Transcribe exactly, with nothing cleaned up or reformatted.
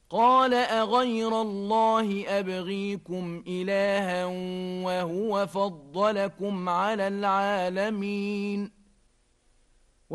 قال أغير الله أبغيكم إلها وهو فضلكم على العالمين